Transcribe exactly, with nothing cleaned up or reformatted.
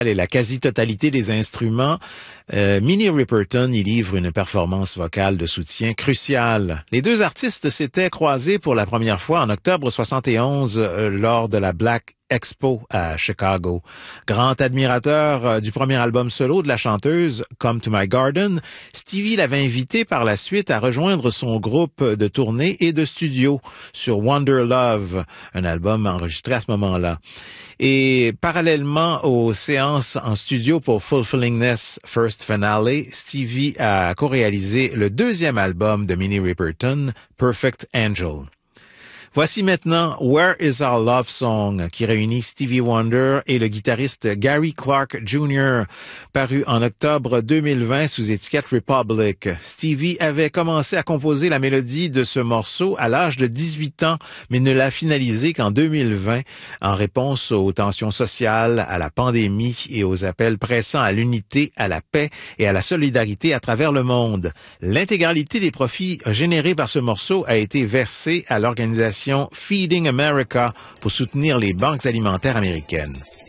et la quasi-totalité des instruments, euh, Minnie Riperton y livre une performance vocale de soutien cruciale. Les deux artistes s'étaient croisés pour la première fois en octobre soixante et onze euh, lors de la Black Expo à Chicago. Grand admirateur euh, du premier album solo de la chanteuse, Come to My Garden, Stevie l'avait invité par la suite à rejoindre son groupe de tournée et de studio sur Wonder Love, un album enregistré à ce moment-là. Et parallèlement aux séances en studio pour Fulfillingness First Finale, Stevie a co-réalisé le deuxième album de Minnie Riperton, Perfect Angel. Voici maintenant Where is Our Love Song, qui réunit Stevie Wonder et le guitariste Gary Clark Junior, paru en octobre deux mille vingt sous étiquette Republic. Stevie avait commencé à composer la mélodie de ce morceau à l'âge de dix-huit ans, mais ne l'a finalisé qu'en deux mille vingt, en réponse aux tensions sociales, à la pandémie et aux appels pressants à l'unité, à la paix et à la solidarité à travers le monde. L'intégralité des profits générés par ce morceau a été versée à l'organisation Feeding America pour soutenir les banques alimentaires américaines.